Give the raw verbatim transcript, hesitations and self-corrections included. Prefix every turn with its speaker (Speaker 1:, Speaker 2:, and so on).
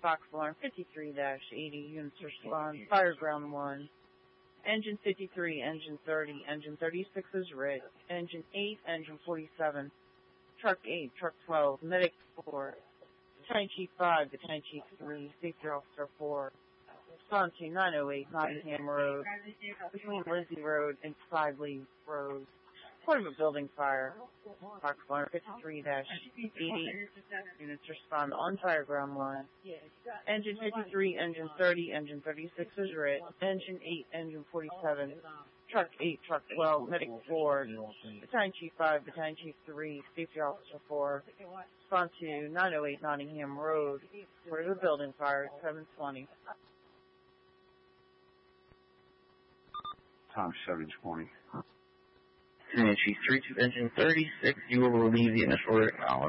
Speaker 1: Fox Alarm fifty-three dash eighty, units respond, fire ground one. Engine fifty-three, engine thirty, engine thirty-six is red, engine eight, engine forty-seven, truck eight, truck twelve, medic four, battalion chief five, battalion chief three, safety officer four, respond to nine oh eight Nottingham Road, between Lindsay Road and Five Leaves Road. Part of a building fire. Fox Alarm fifty-three dash eighty. Units respond on fire ground line. Engine fifty-three, engine thirty, engine thirty-six is red. Engine eight, engine forty-seven. Truck eight, truck twelve, medic four. Battalion chief five, battalion chief three, safety officer four. Respond to nine oh eight Nottingham Road. Part of a building fire. seven twenty.
Speaker 2: Tom seven twenty.
Speaker 3: Command Chief three two Engine thirty-six, you will relieve the initial acknowledgement.